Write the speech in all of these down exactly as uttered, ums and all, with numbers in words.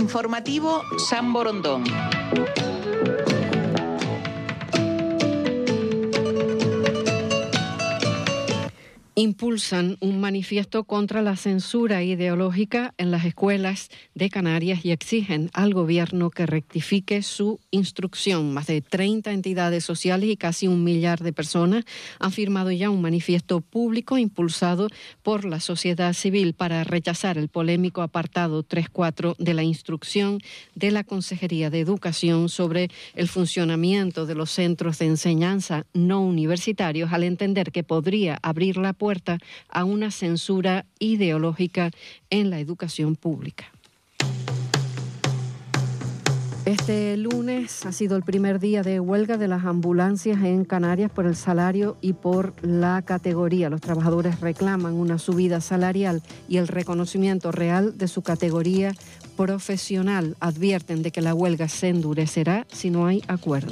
Informativo San Borondón. Impulsan un manifiesto contra la censura ideológica en las escuelas de Canarias y exigen al gobierno que rectifique su instrucción. Más de treinta entidades sociales y casi un millar de personas han firmado ya un manifiesto público impulsado por la sociedad civil para rechazar el polémico apartado tres punto cuatro de la instrucción de la Consejería de Educación sobre el funcionamiento de los centros de enseñanza no universitarios, al entender que podría abrir la puerta a una censura ideológica en la educación pública. Este lunes ha sido el primer día de huelga de las ambulancias en Canarias por el salario y por la categoría. Los trabajadores reclaman una subida salarial y el reconocimiento real de su categoría profesional. Advierten de que la huelga se endurecerá si no hay acuerdo.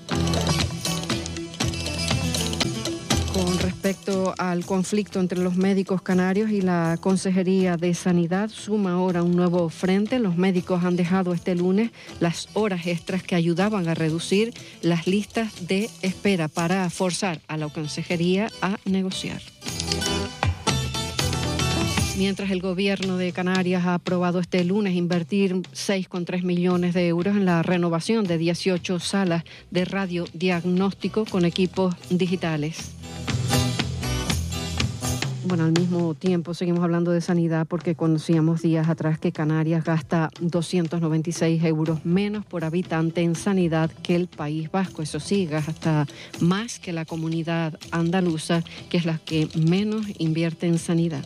Con respecto al conflicto entre los médicos canarios y la Consejería de Sanidad, suma ahora un nuevo frente. Los médicos han dejado este lunes las horas extras que ayudaban a reducir las listas de espera para forzar a la Consejería a negociar. Mientras el Gobierno de Canarias ha aprobado este lunes invertir seis coma tres millones de euros en la renovación de dieciocho salas de radiodiagnóstico con equipos digitales. Bueno, al mismo tiempo seguimos hablando de sanidad porque conocíamos días atrás que Canarias gasta doscientos noventa y seis euros menos por habitante en sanidad que el País Vasco. Eso sí, gasta más que la comunidad andaluza, que es la que menos invierte en sanidad.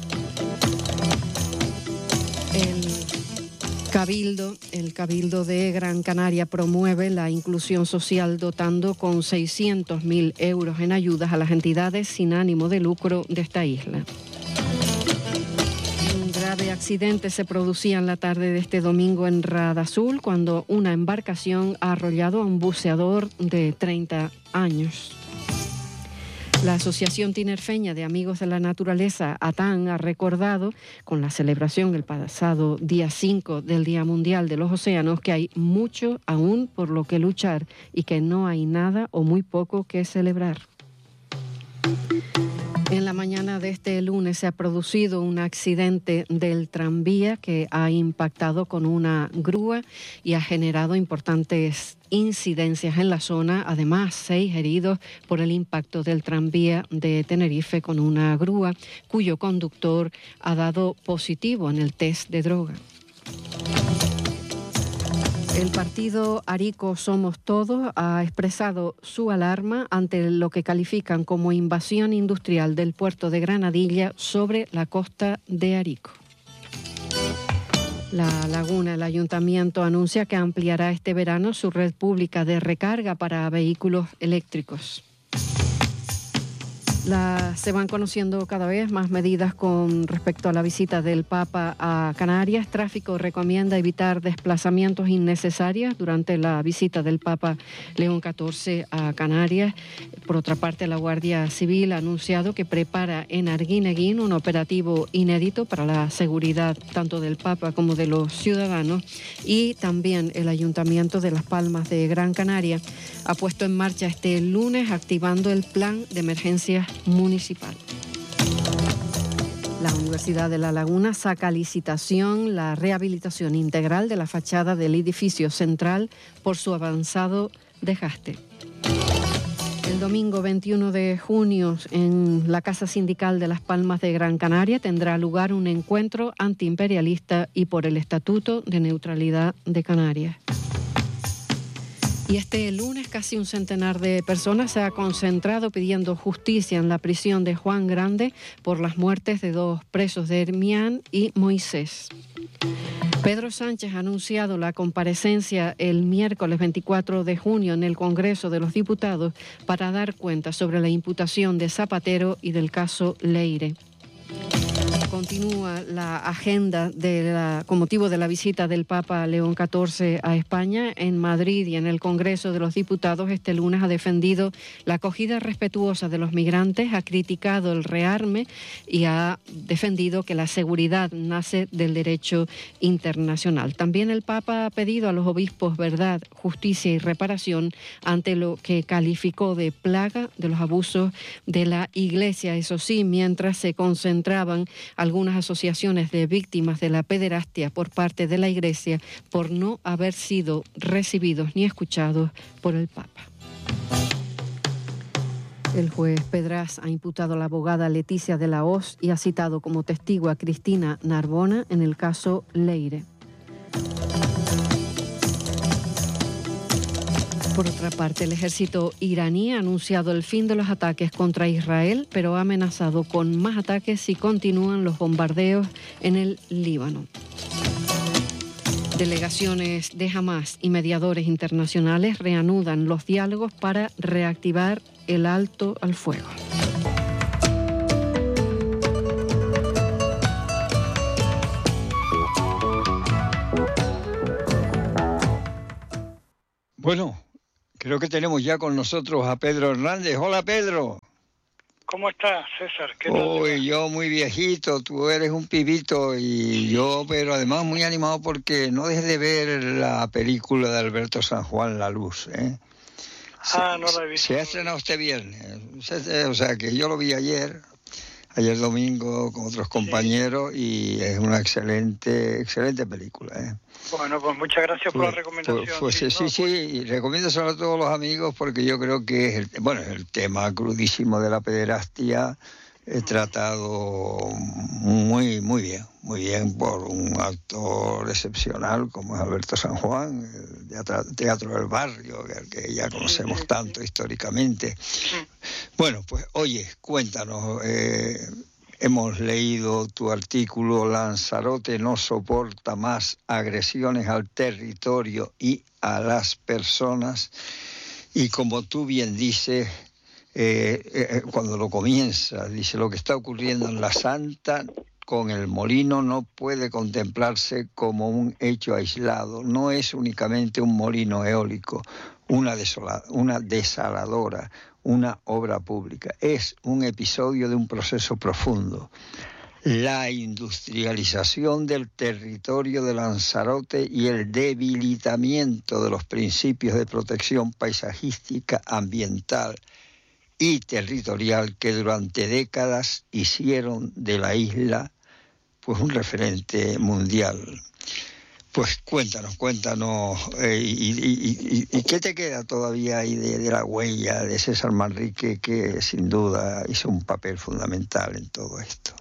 El Cabildo, el Cabildo de Gran Canaria promueve la inclusión social dotando con seiscientos mil euros en ayudas a las entidades sin ánimo de lucro de esta isla. Un grave accidente se producía en la tarde de este domingo en Radazul cuando una embarcación ha arrollado a un buceador de treinta años. La Asociación Tinerfeña de Amigos de la Naturaleza, ATAN, ha recordado con la celebración el pasado día cinco del Día Mundial de los Océanos que hay mucho aún por lo que luchar y que no hay nada o muy poco que celebrar. En la mañana de este lunes se ha producido un accidente del tranvía que ha impactado con una grúa y ha generado importantes incidencias en la zona. Además, seis heridos por el impacto del tranvía de Tenerife con una grúa cuyo conductor ha dado positivo en el test de droga. El partido Arico Somos Todos ha expresado su alarma ante lo que califican como invasión industrial del puerto de Granadilla sobre la costa de Arico. La Laguna, el ayuntamiento anuncia que ampliará este verano su red pública de recarga para vehículos eléctricos. La, se van conociendo cada vez más medidas con respecto a la visita del Papa a Canarias. Tráfico recomienda evitar desplazamientos innecesarios durante la visita del Papa León catorce a Canarias. Por otra parte, la Guardia Civil ha anunciado que prepara en Arguineguín un operativo inédito para la seguridad tanto del Papa como de los ciudadanos. Y también el Ayuntamiento de Las Palmas de Gran Canaria ha puesto en marcha este lunes activando el plan de emergencias municipal. La Universidad de La Laguna saca a licitación la rehabilitación integral de la fachada del edificio central por su avanzado desgaste. El domingo veintiuno de junio en la Casa Sindical de Las Palmas de Gran Canaria tendrá lugar un encuentro antiimperialista y por el Estatuto de Neutralidad de Canarias. Y este lunes casi un centenar de personas se ha concentrado pidiendo justicia en la prisión de Juan Grande por las muertes de dos presos de Hermián y Moisés. Pedro Sánchez ha anunciado la comparecencia el miércoles veinticuatro de junio en el Congreso de los Diputados para dar cuenta sobre la imputación de Zapatero y del caso Leire. Continúa la agenda de la, con motivo de la visita del Papa León catorce a España. En Madrid y en el Congreso de los Diputados este lunes ha defendido la acogida respetuosa de los migrantes, ha criticado el rearme y ha defendido que la seguridad nace del derecho internacional. También el Papa ha pedido a los obispos verdad, justicia y reparación ante lo que calificó de plaga de los abusos de la Iglesia. Eso sí, mientras se concentraban algunas asociaciones de víctimas de la pederastia por parte de la Iglesia por no haber sido recibidos ni escuchados por el Papa. El juez Pedraz ha imputado a la abogada Leticia de la Hoz y ha citado como testigo a Cristina Narbona en el caso Leire. Por otra parte, el ejército iraní ha anunciado el fin de los ataques contra Israel, pero ha amenazado con más ataques si continúan los bombardeos en el Líbano. Delegaciones de Hamás y mediadores internacionales reanudan los diálogos para reactivar el alto al fuego. Bueno, creo que tenemos ya con nosotros a Pedro Hernández. Hola, Pedro. ¿Cómo estás, César? ¿Qué tal? Uy, yo muy viejito, tú eres un pibito y yo, pero además muy animado porque no dejes de ver la película de Alberto San Juan, La Luz, ¿eh? Ah, se, no la he visto. Se ha estrenado este viernes, o sea que yo lo vi ayer, ayer domingo con otros compañeros, sí. Y es una excelente, excelente película, ¿eh? Bueno, pues muchas gracias por pues, la recomendación. Pues, pues, sí, sí, sí, no, sí, pues... y recomiendo sobre a todos los amigos porque yo creo que es el, bueno, el tema crudísimo de la pederastia he tratado muy, muy bien, muy bien por un actor excepcional como es Alberto San Juan, el teatro, teatro del Barrio, que, que ya conocemos sí, sí, tanto sí. históricamente. Sí. Bueno, pues oye, cuéntanos, eh, hemos leído tu artículo, Lanzarote no soporta más agresiones al territorio y a las personas, y como tú bien dices, eh, eh, cuando lo comienza, dice, lo que está ocurriendo en la Santa con el molino no puede contemplarse como un hecho aislado, no es únicamente un molino eólico, una, desola, una desaladora, una obra pública, es un episodio de un proceso profundo. La industrialización del territorio de Lanzarote y el debilitamiento de los principios de protección paisajística, ambiental y territorial que durante décadas hicieron de la isla pues un referente mundial. Pues cuéntanos, cuéntanos, eh, y, y, y, y qué te queda todavía ahí de, de la huella de César Manrique, que sin duda hizo un papel fundamental en todo esto.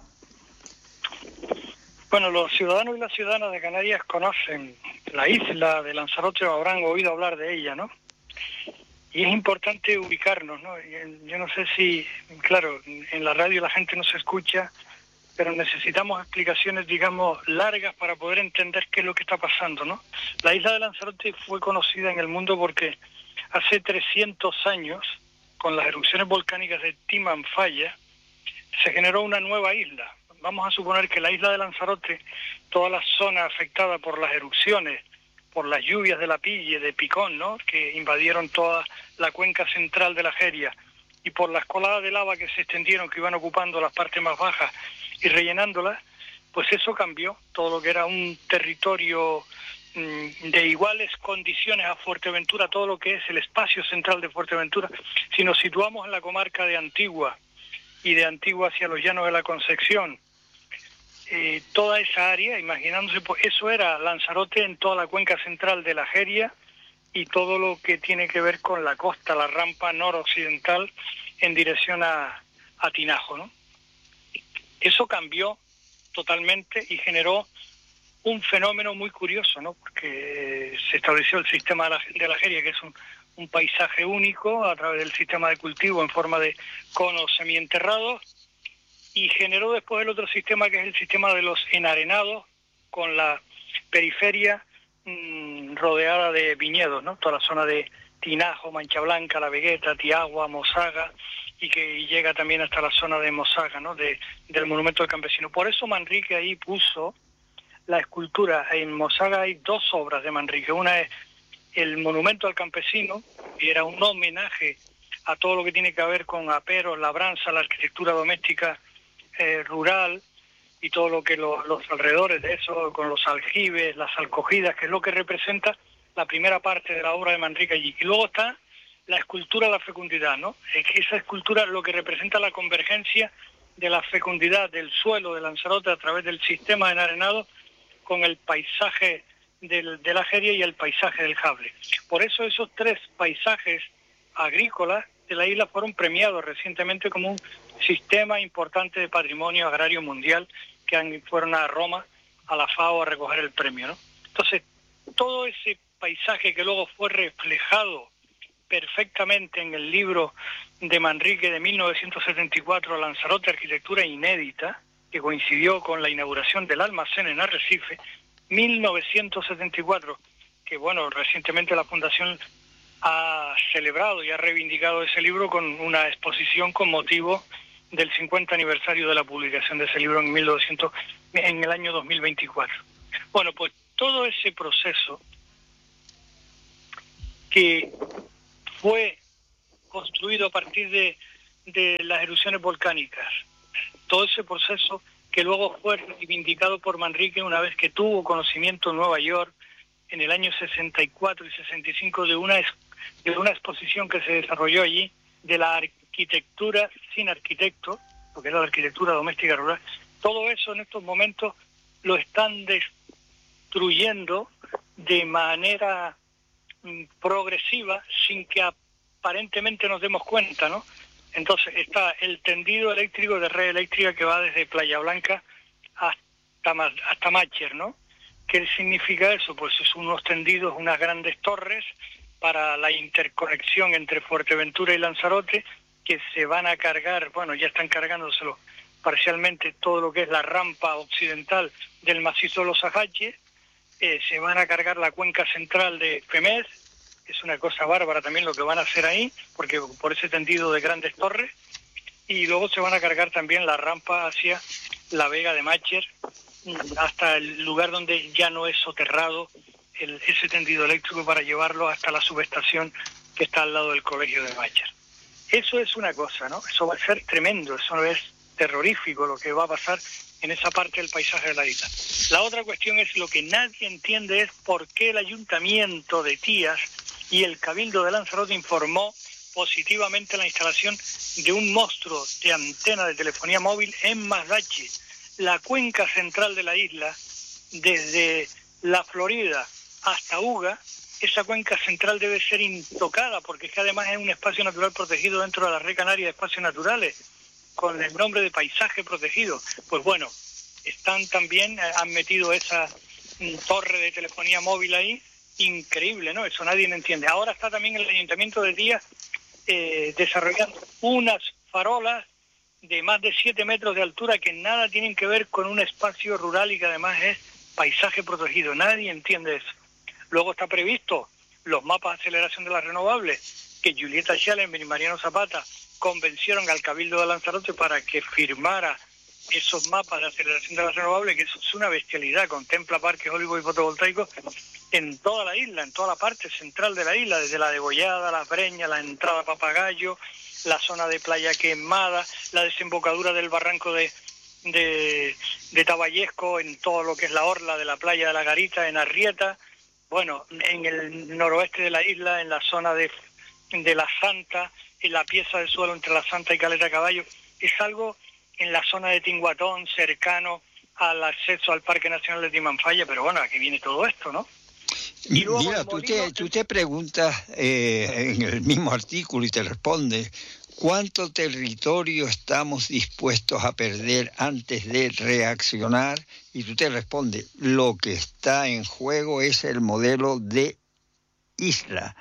Bueno, los ciudadanos y las ciudadanas de Canarias conocen la isla de Lanzarote, o habrán oído hablar de ella, ¿no? Y es importante ubicarnos, ¿no? Yo no sé si, claro, en la radio la gente no se escucha, pero necesitamos explicaciones, digamos, largas para poder entender qué es lo que está pasando, ¿no? La isla de Lanzarote fue conocida en el mundo porque hace trescientos años, con las erupciones volcánicas de Timanfaya, se generó una nueva isla. Vamos a suponer que la isla de Lanzarote, toda la zona afectada por las erupciones, por las lluvias de la Pille, de Picón, ¿no?, que invadieron toda la cuenca central de la Jeria, y por las coladas de lava que se extendieron, que iban ocupando las partes más bajas y rellenándolas, pues eso cambió. Todo lo que era un territorio mmm, de iguales condiciones a Fuerteventura, todo lo que es el espacio central de Fuerteventura, si nos situamos en la comarca de Antigua y de Antigua hacia los llanos de la Concepción, eh, toda esa área, imaginándose, pues eso era Lanzarote en toda la cuenca central de la Jeria y todo lo que tiene que ver con la costa, la rampa noroccidental en dirección a, a Tinajo, ¿no? Eso cambió totalmente y generó un fenómeno muy curioso, ¿no? Porque se estableció el sistema de la, de la Jeria, que es un, un paisaje único a través del sistema de cultivo en forma de conos semienterrados, y generó después el otro sistema, que es el sistema de los enarenados, con la periferia mmm, rodeada de viñedos, ¿no? Toda la zona de Tinajo, Mancha Blanca, La Vegueta, Tiagua, Mosaga y que y llega también hasta la zona de Mosaga, ¿no? De, del monumento al campesino. Por eso Manrique ahí puso la escultura. En Mosaga hay dos obras de Manrique. Una es el monumento al campesino, y era un homenaje a todo lo que tiene que ver con aperos, labranza, la arquitectura doméstica eh, rural, y todo lo que lo, los alrededores de eso, con los aljibes, las alcogidas, que es lo que representa la primera parte de la obra de Manrique allí. Y luego está la escultura de la fecundidad, ¿no? Es que esa escultura lo que representa la convergencia de la fecundidad del suelo de Lanzarote a través del sistema enarenado con el paisaje del, de la Jeria y el paisaje del Jable. Por eso esos tres paisajes agrícolas de la isla fueron premiados recientemente como un sistema importante de patrimonio agrario mundial, que han, fueron a Roma, a la FAO, a recoger el premio, ¿no? Entonces, todo ese paisaje que luego fue reflejado perfectamente en el libro de Manrique de mil novecientos setenta y cuatro, Lanzarote, Arquitectura Inédita, que coincidió con la inauguración del almacén en Arrecife, mil novecientos setenta y cuatro, que bueno, recientemente la Fundación ha celebrado y ha reivindicado ese libro con una exposición con motivo del cincuenta aniversario de la publicación de ese libro en mil novecientos, en el año dos mil veinticuatro. Bueno, pues todo ese proceso que fue construido a partir de, de las erupciones volcánicas, todo ese proceso que luego fue reivindicado por Manrique una vez que tuvo conocimiento en Nueva York en el año sesenta y cuatro y sesenta y cinco de una, de una exposición que se desarrolló allí de la arquitectura sin arquitecto, porque era la arquitectura doméstica rural. Todo eso en estos momentos lo están destruyendo de manera mm, progresiva, sin que aparentemente nos demos cuenta, ¿no? Entonces está el tendido eléctrico de red eléctrica que va desde Playa Blanca hasta, hasta Mácher, ¿no? ¿Qué significa eso? Pues es unos tendidos, unas grandes torres para la interconexión entre Fuerteventura y Lanzarote, que se van a cargar, bueno, ya están cargándoselo parcialmente todo lo que es la rampa occidental del macizo de los Ajaches, eh, se van a cargar la cuenca central de Femés, es una cosa bárbara también lo que van a hacer ahí, porque por ese tendido de grandes torres, y luego se van a cargar también la rampa hacia la Vega de Mácher, hasta el lugar donde ya no es soterrado el, ese tendido eléctrico para llevarlo hasta la subestación que está al lado del colegio de Mácher. Eso es una cosa, ¿no? Eso va a ser tremendo, eso es terrorífico lo que va a pasar en esa parte del paisaje de la isla. La otra cuestión es lo que nadie entiende es por qué el ayuntamiento de Tías y el Cabildo de Lanzarote informó positivamente la instalación de un monstruo de antena de telefonía móvil en Mazdache, la cuenca central de la isla, desde la Florida hasta Uga. Esa cuenca central debe ser intocada, porque es que además es un espacio natural protegido dentro de la Red Canaria de Espacios Naturales, con el nombre de paisaje protegido. Pues bueno, están también, han metido esa torre de telefonía móvil ahí, increíble, ¿no? Eso nadie lo entiende. Ahora está también el Ayuntamiento de Tías eh, desarrollando unas farolas de más de siete metros de altura que nada tienen que ver con un espacio rural y que además es paisaje protegido. Nadie entiende eso. Luego está previsto los mapas de aceleración de las renovables, que Julieta Schellenberg y Mariano Zapata convencieron al Cabildo de Lanzarote para que firmara esos mapas de aceleración de las renovables, que eso es una bestialidad, contempla parques eólicos y fotovoltaicos en toda la isla, en toda la parte central de la isla, desde la Degollada, la Breña, la entrada a Papagayo, la zona de Playa Quemada, la desembocadura del barranco de, de, de Taballesco, en todo lo que es la orla de la playa de la Garita, en Arrieta, bueno, en el noroeste de la isla, en la zona de, de la Santa, en la pieza de suelo entre la Santa y Caleta Caballo, es algo en la zona de Tinguatón, cercano al acceso al Parque Nacional de Timanfaya, pero bueno, aquí viene todo esto, ¿no? Y luego mira, tú te, tú te preguntas eh, en el mismo artículo y te responde, ¿cuánto territorio estamos dispuestos a perder antes de reaccionar? Y tú te respondes, lo que está en juego es el modelo de isla.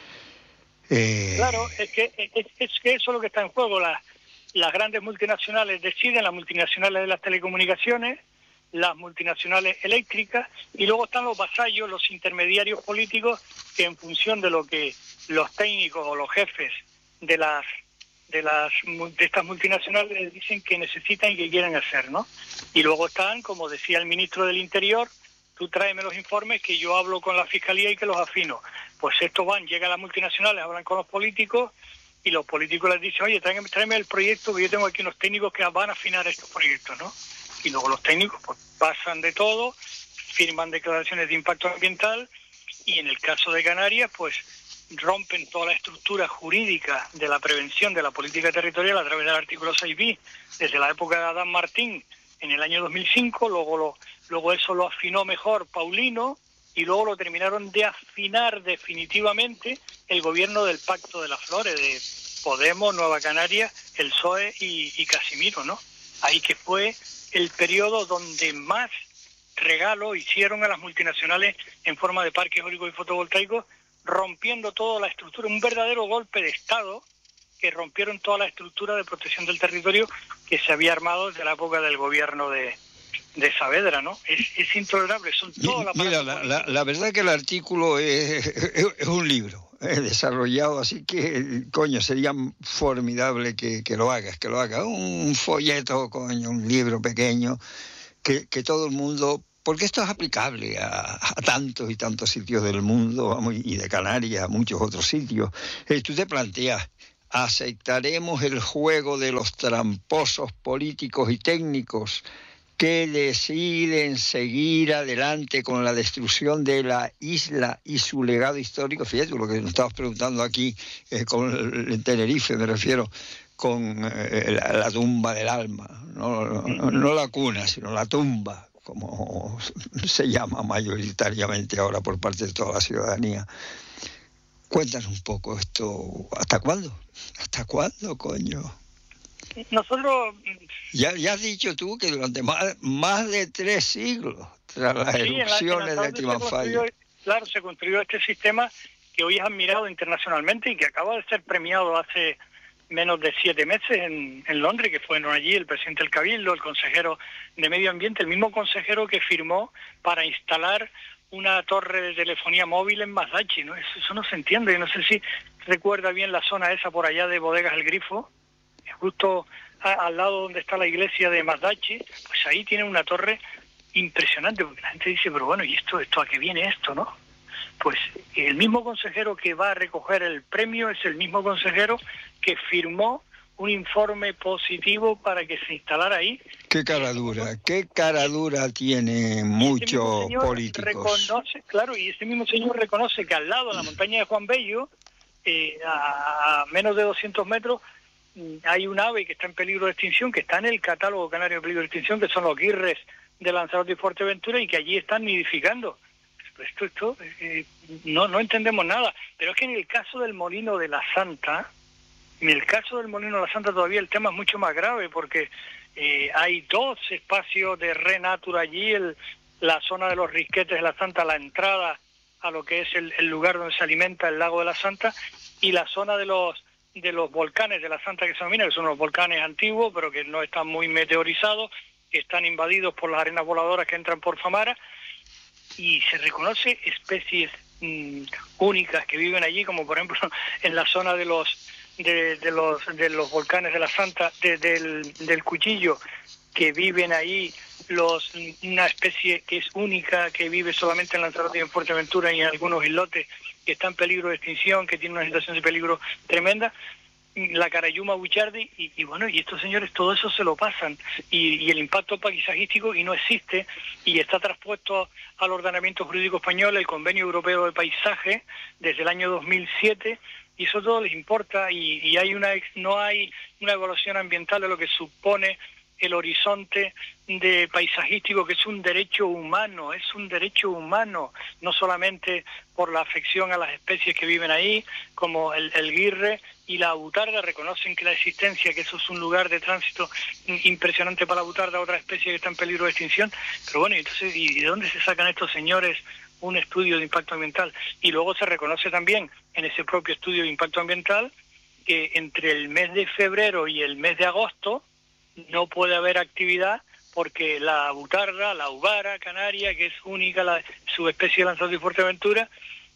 Eh... Claro, es que, es, es que eso es lo que está en juego. Las, las grandes multinacionales deciden, las multinacionales de las telecomunicaciones, las multinacionales eléctricas, y luego están los vasallos, los intermediarios políticos, que en función de lo que los técnicos o los jefes de las de las de estas multinacionales dicen que necesitan y que quieren hacer, ¿no? Y luego están, como decía el ministro del Interior, tú tráeme los informes que yo hablo con la Fiscalía y que los afino. Pues estos van, llegan las multinacionales, hablan con los políticos y los políticos les dicen, oye, tráeme, tráeme el proyecto que yo tengo aquí unos técnicos que van a afinar estos proyectos, ¿no? Y luego los técnicos pues pasan de todo, firman declaraciones de impacto ambiental y en el caso de Canarias, pues rompen toda la estructura jurídica de la prevención de la política territorial a través del artículo seis bis, desde la época de Adán Martín en el año dos mil cinco, luego lo, luego eso lo afinó mejor Paulino y luego lo terminaron de afinar definitivamente el gobierno del Pacto de las Flores, de Podemos, Nueva Canarias, el P S O E y, y Casimiro, ¿no? Ahí que fue el periodo donde más regalo hicieron a las multinacionales en forma de parques eólicos y fotovoltaicos, rompiendo toda la estructura, un verdadero golpe de Estado que rompieron toda la estructura de protección del territorio que se había armado desde la época del gobierno de, de Saavedra, ¿no? Es, es intolerable, son todas las... Mira, la, la, la verdad que el artículo es, es, es un libro, es desarrollado, así que, coño, sería formidable que, que lo hagas, que lo hagas, un folleto, coño, un libro pequeño, que, que todo el mundo... Porque esto es aplicable a, a tantos y tantos sitios del mundo, vamos, y de Canarias a muchos otros sitios. Eh, tú te planteas, ¿aceptaremos el juego de los tramposos políticos y técnicos que deciden seguir adelante con la destrucción de la isla y su legado histórico? Fíjate lo que nos estabas preguntando aquí, eh, con el, en Tenerife me refiero, con eh, la, la tumba del alma, no, no, no la cuna, sino la tumba, como se llama mayoritariamente ahora por parte de toda la ciudadanía. Cuéntanos un poco esto, ¿hasta cuándo? ¿Hasta cuándo, coño? Nosotros... Ya, ya has dicho tú que durante más, más de tres siglos, tras las sí, erupciones la, de Timanfaya... Claro, se construyó este sistema que hoy es admirado internacionalmente y que acaba de ser premiado hace menos de siete meses en, en Londres, que fueron allí el presidente del Cabildo, el consejero de Medio Ambiente, el mismo consejero que firmó para instalar una torre de telefonía móvil en Mazdachi, ¿no? Eso, eso no se entiende. Yo no sé si recuerda bien la zona esa por allá de Bodegas El Grifo, justo a, al lado donde está la iglesia de Mazdachi, pues ahí tiene una torre impresionante, porque la gente dice, pero bueno, ¿y esto, esto a qué viene esto, no? Pues el mismo consejero que va a recoger el premio es el mismo consejero que firmó un informe positivo para que se instalara ahí. Qué cara dura, qué cara dura tienen muchos políticos. Reconoce, claro, y este mismo señor reconoce que al lado, en la montaña de Juan Bello, eh, a menos de doscientos metros, hay un ave que está en peligro de extinción, que está en el catálogo canario de peligro de extinción, que son los guirres de Lanzarote y Fuerteventura, y que allí están nidificando. Esto, esto, eh, no, no entendemos nada. Pero es que en el caso del Molino de la Santa, en el caso del Molino de la Santa todavía el tema es mucho más grave, porque eh, hay dos espacios de renatura allí, el, la zona de los risquetes de la Santa, la entrada a lo que es el, el lugar donde se alimenta el lago de la Santa, y la zona de los de los volcanes de la Santa que se denomina, que son los volcanes antiguos, pero que no están muy meteorizados, que están invadidos por las arenas voladoras que entran por Famara, y se reconoce especies mmm, únicas que viven allí, como por ejemplo en la zona de los de, de los de los volcanes de la Santa, de, del, del Cuchillo, que viven ahí los una especie que es única, que vive solamente en Lanzarote y en Fuerteventura y en algunos islotes, que está en peligro de extinción, que tiene una situación de peligro tremenda, la Carayuma buchardi, y, y bueno, y estos señores todo eso se lo pasan, y, y el impacto paisajístico y no existe, y está traspuesto al ordenamiento jurídico español el Convenio Europeo de Paisaje desde el año dos mil siete, y eso todo les importa, y, y hay una no hay una evaluación ambiental de lo que supone el horizonte de paisajístico, que es un derecho humano, es un derecho humano, no solamente por la afección a las especies que viven ahí, como el, el guirre y la butarda, reconocen que la existencia, que eso es un lugar de tránsito impresionante para la butarda, otra especie que está en peligro de extinción, pero bueno, entonces, ¿y de dónde se sacan estos señores un estudio de impacto ambiental? Y luego se reconoce también en ese propio estudio de impacto ambiental que entre el mes de febrero y el mes de agosto no puede haber actividad, porque la butarda, la uvara canaria, que es única, la subespecie de Lanzarote y Fuerteventura,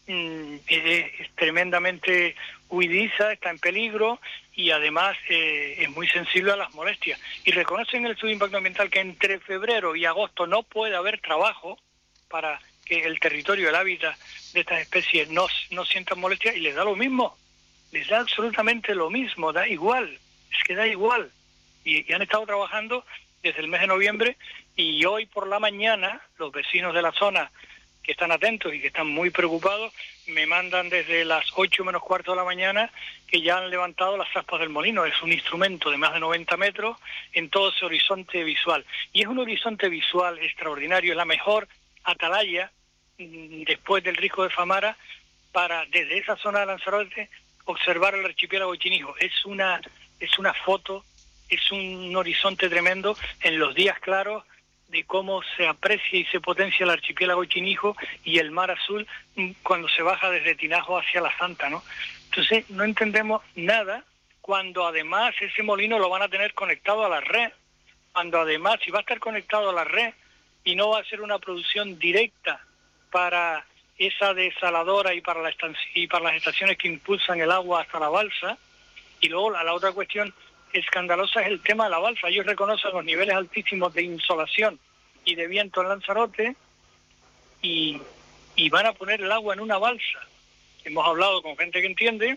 mm, es, es tremendamente huidiza, está en peligro y además eh, es muy sensible a las molestias. Y reconocen en el estudio de impacto ambiental que entre febrero y agosto no puede haber trabajo para que el territorio, el hábitat de estas especies no, no sientan molestias, y les da lo mismo, les da absolutamente lo mismo, da igual, es que da igual. Y, y han estado trabajando desde el mes de noviembre, y hoy por la mañana los vecinos de la zona que están atentos y que están muy preocupados me mandan desde las ocho menos cuarto de la mañana que ya han levantado las aspas del molino. Es un instrumento de más de noventa metros en todo ese horizonte visual, y es un horizonte visual extraordinario, es la mejor atalaya después del Risco de Famara para desde esa zona de Lanzarote observar el archipiélago Chinijo. Es una es una foto, es un horizonte tremendo en los días claros de cómo se aprecia y se potencia el archipiélago Chinijo y el mar azul cuando se baja desde Tinajo hacia la Santa, ¿no? Entonces no entendemos nada cuando además ese molino lo van a tener conectado a la red, cuando además si va a estar conectado a la red y no va a ser una producción directa para esa desaladora y para, la y para las estaciones que impulsan el agua hasta la balsa. Y luego la, la otra cuestión escandalosa es el tema de la balsa. Ellos reconocen los niveles altísimos de insolación y de viento en Lanzarote y, y van a poner el agua en una balsa. Hemos hablado con gente que entiende,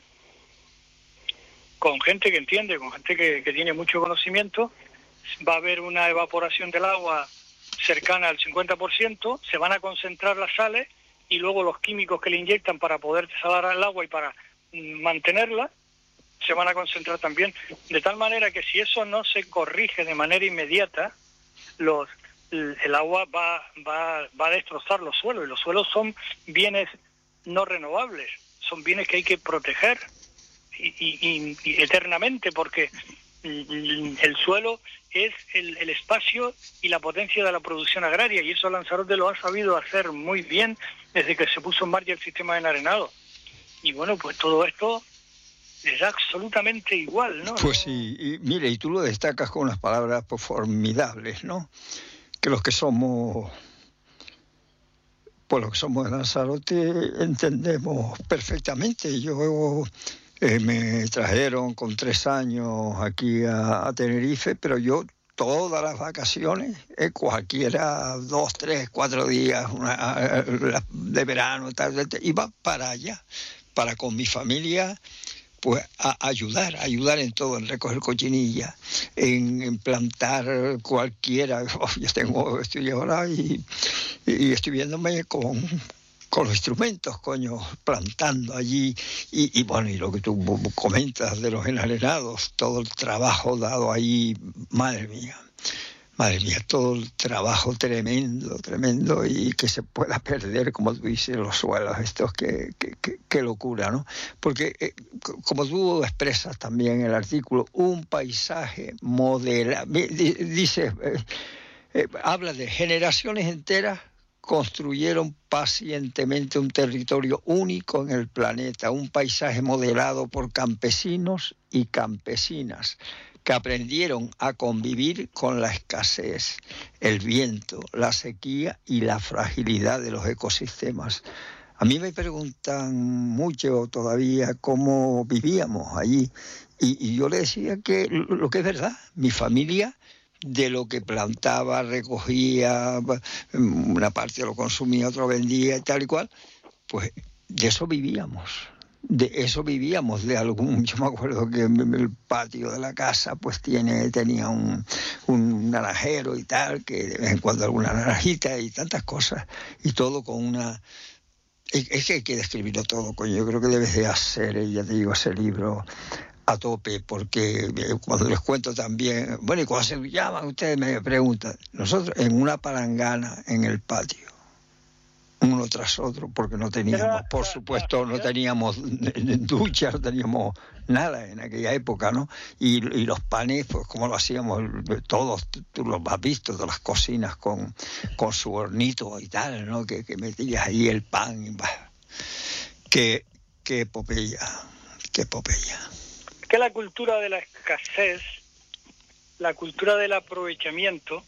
con gente que entiende, con gente que, que tiene mucho conocimiento. Va a haber una evaporación del agua cercana al cincuenta por ciento, se van a concentrar las sales y luego los químicos que le inyectan para poder desalar el agua y para mantenerla, se van a concentrar también, de tal manera que si eso no se corrige de manera inmediata, los el agua va, va, va a destrozar los suelos, y los suelos son bienes no renovables, son bienes que hay que proteger y, y, y eternamente, porque el suelo es el, el espacio y la potencia de la producción agraria, y eso Lanzarote lo ha sabido hacer muy bien desde que se puso en marcha el sistema de enarenado. Y bueno, pues todo esto les da absolutamente igual, ¿no? Pues sí, y mire, y tú lo destacas con unas palabras pues, formidables, ¿no? Que los que somos, pues los que somos de Lanzarote entendemos perfectamente. Yo eh, me trajeron con tres años aquí a, a Tenerife, pero yo todas las vacaciones, eh, cualquiera, dos, tres, cuatro días una, de verano, tal, iba para allá, para con mi familia, pues a ayudar, ayudar en todo, en recoger cochinilla, en, en plantar cualquiera. Oh, yo tengo, estoy ahora y, y estoy viéndome con, con los instrumentos, coño, plantando allí. Y, y bueno, y lo que tú comentas de los enarenados, todo el trabajo dado ahí, madre mía. Madre mía, todo el trabajo tremendo, tremendo, y que se pueda perder, como tú dices, los suelos estos, qué que, que, que locura, ¿no? Porque, eh, como tú expresas también en el artículo, un paisaje modelado, dice, eh, eh, habla de generaciones enteras construyeron pacientemente un territorio único en el planeta, un paisaje modelado por campesinos y campesinas, que aprendieron a convivir con la escasez, el viento, la sequía y la fragilidad de los ecosistemas. A mí me preguntan mucho todavía cómo vivíamos allí, y, y yo le decía que lo que es verdad, mi familia, de lo que plantaba, recogía, una parte lo consumía, otro vendía y tal y cual, pues de eso vivíamos. De eso vivíamos, de algún, yo me acuerdo que el patio de la casa pues tiene, tenía un, un naranjero y tal, que de vez en cuando alguna naranjita y tantas cosas, y todo con una... Es, es que hay que describirlo todo, coño, yo creo que debes de hacer, ya te digo, ese libro a tope, porque cuando les cuento también, bueno, y cuando se llaman, ustedes me preguntan, nosotros en una palangana en el patio, uno tras otro, porque no teníamos, por supuesto, no teníamos ducha, no teníamos nada en aquella época, ¿no? Y, y los panes, pues como lo hacíamos todos, tú los has visto, todas las cocinas con, con su hornito y tal, ¿no? Que, que metías ahí el pan, y, bah, qué, qué epopeya, qué epopeya. Que la cultura de la escasez, la cultura del aprovechamiento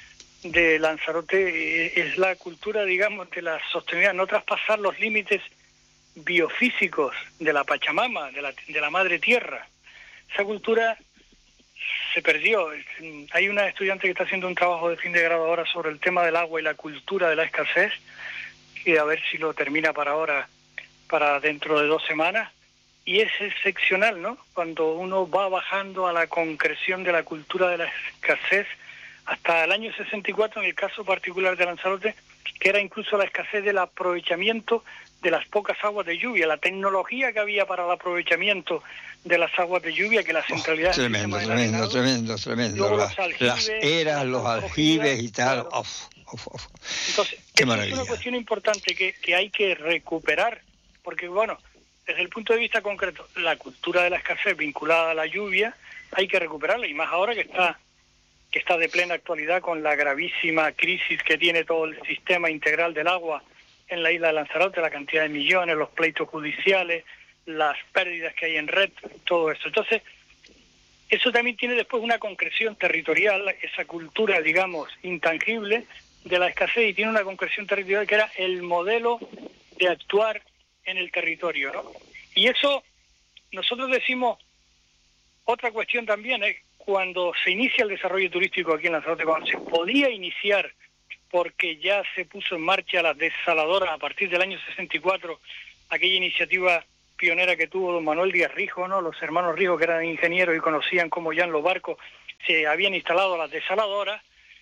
de Lanzarote es la cultura, digamos, de la sostenibilidad, no traspasar los límites biofísicos de la Pachamama, de la, de la Madre Tierra. Esa cultura se perdió. Hay una estudiante que está haciendo un trabajo de fin de grado ahora sobre el tema del agua y la cultura de la escasez, y a ver si lo termina para ahora, para dentro de dos semanas. Y es excepcional, ¿no? Cuando uno va bajando a la concreción de la cultura de la escasez, hasta el año sesenta y cuatro, en el caso particular de Lanzarote, que era incluso la escasez del aprovechamiento de las pocas aguas de lluvia, la tecnología que había para el aprovechamiento de las aguas de lluvia, que la centralidad... Oh, tremendo, tremendo, tremendo, tremendo, las, aljibes, las eras, los aljibes y tal. Claro. Uf, uf, uf. Entonces, esa es una cuestión importante que, que hay que recuperar, porque, bueno, desde el punto de vista concreto, la cultura de la escasez vinculada a la lluvia hay que recuperarla, y más ahora que está que está de plena actualidad con la gravísima crisis que tiene todo el sistema integral del agua en la isla de Lanzarote, la cantidad de millones, los pleitos judiciales, las pérdidas que hay en red, todo eso. Entonces, eso también tiene después una concreción territorial, esa cultura, digamos, intangible de la escasez, y tiene una concreción territorial que era el modelo de actuar en el territorio, ¿no? Y eso, nosotros decimos, otra cuestión también es cuando se inicia el desarrollo turístico aquí en Lanzarote, cuando se podía iniciar, porque ya se puso en marcha la desaladora a partir del año sesenta y cuatro, aquella iniciativa pionera que tuvo don Manuel Díaz Rijo, ¿no? Los hermanos Rijo, que eran ingenieros y conocían cómo ya en los barcos se habían instalado las desaladoras.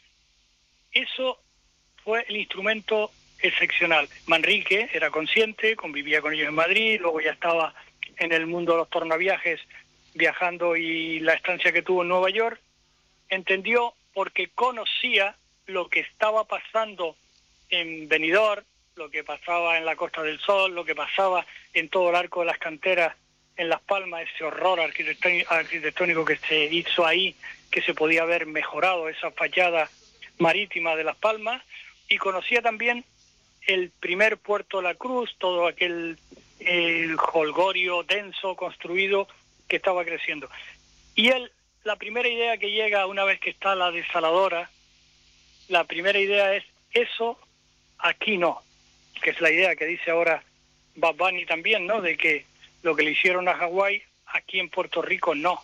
Eso fue el instrumento excepcional. Manrique era consciente, convivía con ellos en Madrid, luego ya estaba en el mundo de los tornaviajes viajando, y la estancia que tuvo en Nueva York, entendió, porque conocía lo que estaba pasando en Benidorm, lo que pasaba en la Costa del Sol, lo que pasaba en todo el arco de las canteras en Las Palmas, ese horror arquitectónico que se hizo ahí, que se podía haber mejorado esa fachada marítima de Las Palmas, y conocía también el primer puerto de la Cruz, todo aquel el jolgorio denso construido que estaba creciendo. Y él, la primera idea que llega una vez que está la desaladora, la primera idea es, eso aquí no, que es la idea que dice ahora Bad Bunny también, ¿no? De que lo que le hicieron a Hawái, aquí en Puerto Rico no.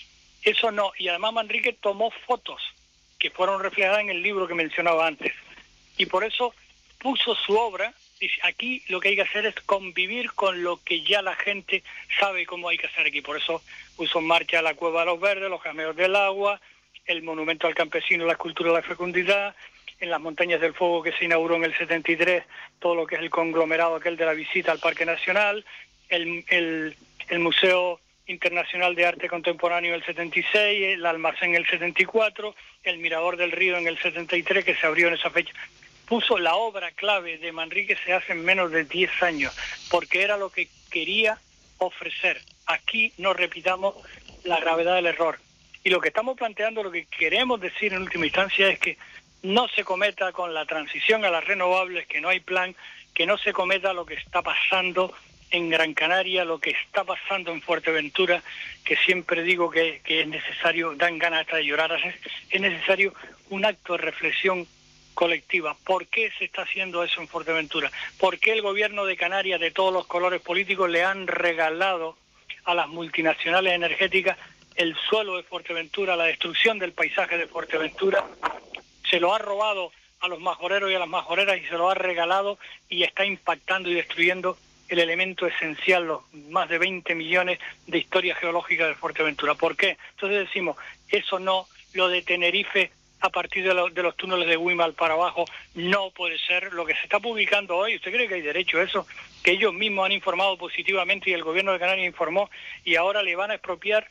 Eso no. Y además Manrique tomó fotos que fueron reflejadas en el libro que mencionaba antes. Y por eso puso su obra. Dice, aquí lo que hay que hacer es convivir con lo que ya la gente sabe cómo hay que hacer aquí. Por eso puso en marcha la Cueva de los Verdes, los Jameos del Agua, el Monumento al Campesino, la Escultura de la Fecundidad, en las Montañas del Fuego, que se inauguró en el setenta y tres, todo lo que es el conglomerado aquel de la visita al Parque Nacional, el, el, el Museo Internacional de Arte Contemporáneo en el setenta y seis, el Almacén en el setenta y cuatro, el Mirador del Río en el setenta y tres, que se abrió en esa fecha. Puso la obra clave de Manrique, se hace en menos de diez años, porque era lo que quería ofrecer. Aquí no repitamos la gravedad del error. Y lo que estamos planteando, lo que queremos decir en última instancia es que no se cometa con la transición a las renovables, que no hay plan, que no se cometa lo que está pasando en Gran Canaria, lo que está pasando en Fuerteventura, que siempre digo que, que es necesario, dan ganas hasta de llorar, es, es necesario un acto de reflexión colectiva. ¿Por qué se está haciendo eso en Fuerteventura? ¿Por qué el gobierno de Canarias, de todos los colores políticos, le han regalado a las multinacionales energéticas el suelo de Fuerteventura, la destrucción del paisaje de Fuerteventura? Se lo ha robado a los majoreros y a las majoreras y se lo ha regalado, y está impactando y destruyendo el elemento esencial, los más de veinte millones de historia geológica de Fuerteventura. ¿Por qué? Entonces decimos, eso no, lo de Tenerife a partir de, lo, de los túneles de Wimal para abajo, no puede ser. Lo que se está publicando hoy, ¿usted cree que hay derecho a eso? Que ellos mismos han informado positivamente y el gobierno de Canarias informó, y ahora le van a expropiar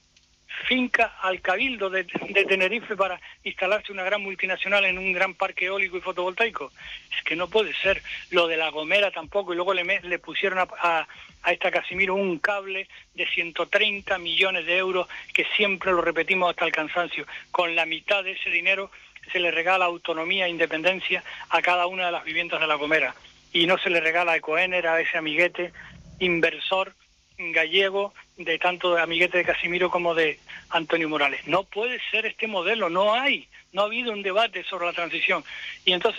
finca al Cabildo de, de Tenerife para instalarse una gran multinacional en un gran parque eólico y fotovoltaico. Es que no puede ser. Lo de La Gomera tampoco, y luego le, le pusieron a, a, a esta Casimiro un cable de ciento treinta millones de euros, que siempre lo repetimos hasta el cansancio. Con la mitad de ese dinero se le regala autonomía e independencia a cada una de las viviendas de La Gomera, y no se le regala a Ecoener, a ese amiguete inversor gallego, de tanto de amiguete de Casimiro como de Antonio Morales. No puede ser este modelo, no hay, no ha habido un debate sobre la transición. Y entonces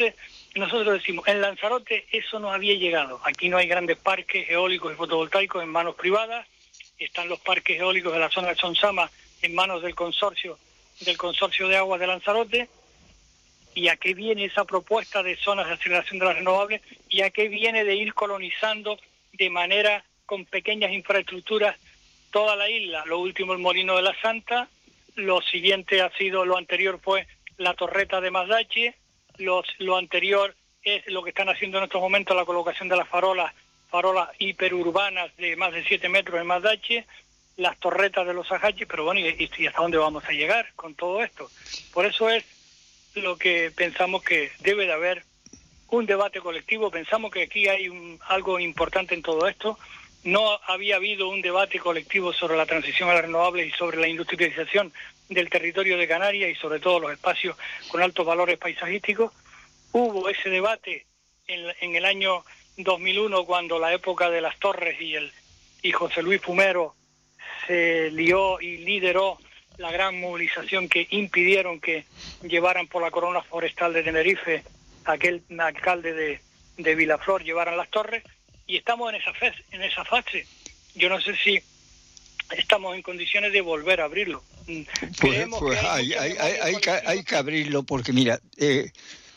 nosotros decimos, en Lanzarote eso no había llegado. Aquí no hay grandes parques eólicos y fotovoltaicos en manos privadas. Están los parques eólicos de la zona de Sonsama en manos del consorcio del consorcio de aguas de Lanzarote. ¿Y a qué viene esa propuesta de zonas de aceleración de las renovables? ¿Y a qué viene de ir colonizando de manera con pequeñas infraestructuras toda la isla? Lo último el Molino de la Santa, lo siguiente ha sido, lo anterior fue la Torreta de Mazdache, los, lo anterior es lo que están haciendo en estos momentos, la colocación de las farolas, farolas hiperurbanas de más de siete metros en Mazdache, las torretas de los Ajachi, pero bueno, ¿y, y hasta dónde vamos a llegar con todo esto? Por eso es lo que pensamos que debe de haber un debate colectivo. Pensamos que aquí hay un, algo importante en todo esto. No había habido un debate colectivo sobre la transición a las renovables y sobre la industrialización del territorio de Canarias y sobre todo los espacios con altos valores paisajísticos. Hubo ese debate en, en el año dos mil uno, cuando la época de las Torres y, el, y José Luis Fumero se lió y lideró la gran movilización que impidieron que llevaran por la corona forestal de Tenerife aquel alcalde de, de Vilaflor, llevaran las torres, y estamos en esa fase, en esa fase. Yo no sé si estamos en condiciones de volver a abrirlo. Pues, pues hay, hay, hay, hay, que, hay que abrirlo porque, mira, eh,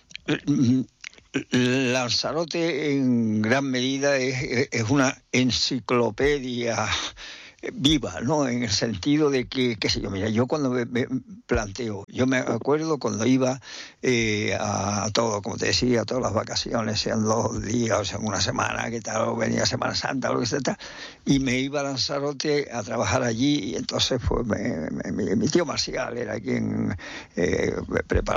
Lanzarote en gran medida es, es una enciclopedia viva, ¿no? En el sentido de que, qué sé yo, mira, yo cuando me, me planteo, yo me acuerdo cuando iba eh, a todo, como te decía, a todas las vacaciones, sean dos días, o sean una semana, que tal, o venía Semana Santa, o lo que sea, y me iba a Lanzarote a trabajar allí, y entonces pues me, me, mi tío Marcial era quien eh, preparaba